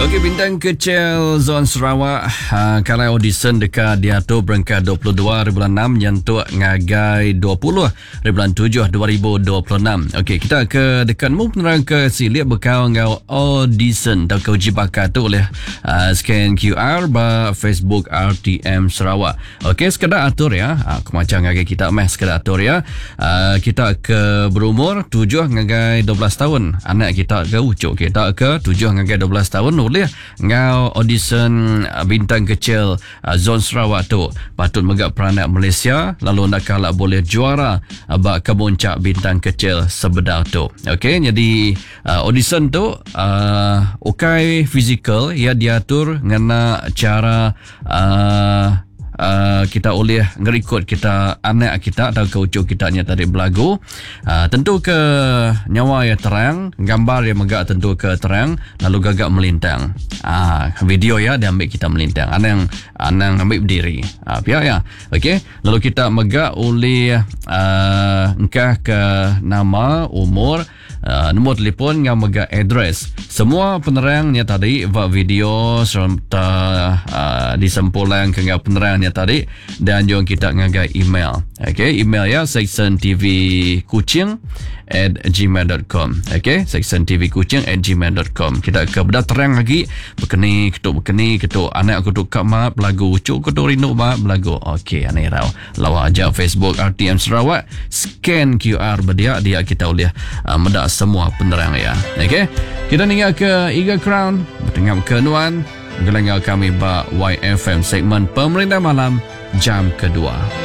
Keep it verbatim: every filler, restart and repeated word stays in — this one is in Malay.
Okey, bintang kecil Zon Sarawak ha, kalau audition dekat dia tu berangkat dua puluh dua hari bulan enam nyentuh ngagai dua puluh hari bulan tujuh dua ribu dua puluh enam. Okey, kita ke dekat mu penerang ke silik bekal ngau audition atau uji bakat tu oleh uh, scan Q R ba Facebook R T M Sarawak. Okey, sekedar atur ya. Ha, macam ngagai kita meh sekedar atur ya. Uh, kita ke berumur tujuh ngagai dua belas tahun. Anak kita ke ucuk kita ke tujuh ngagai dua belas tahun boleh ngau audition uh, bintang kecil uh, Zon Sarawak tu patut megak peranak Malaysia lalu nak kalak boleh juara uh, bak kemuncak bintang kecil sebedar tu. Okey, jadi uh, audition tu uh, ukai fizikal ia diatur ngena cara uh, Uh, kita oleh ngerikut kita anak kita atau keucuk kita nya tadi belagu uh, tentu ke nyawa yang terang, gambar yang megak tentu ke terang, lalu gagak melintang. Uh, video ya dia ambil kita melintang, anang anang ambil berdiri. Uh, pihak ya. Okey, lalu kita megak oleh uh, engkah ke nama, umur, uh, nombor telefon yang megak address. Semua penerangnya tadi buat video serta uh, disempurnakan ke penerang tadi dan jom kita ngagai email. Okey, email ya section tv kucing at gmail dot com. Okey, section tv kucing at gmail dot com. Kita ke benda terang lagi berkeni ketuk berkeni ketuk anak ketuk kak mak belagu ucuk ketuk rindu mak belagu. Okey, aneh rau lawa aja Facebook R T M Sarawak scan Q R berdia dia kita boleh uh, medak semua penerang ya. Okey, kita tinggal ke Eagle Crown bertengah ke Nuan gelanggal kami ba Y F M segmen Pemerintah Malam jam kedua.